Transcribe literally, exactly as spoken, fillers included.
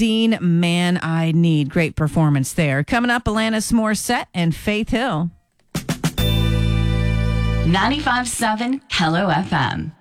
Dean, Man I Need. Great performance there. Coming up, Alanis Morissette and Faith Hill. ninety-five point seven Hello F M.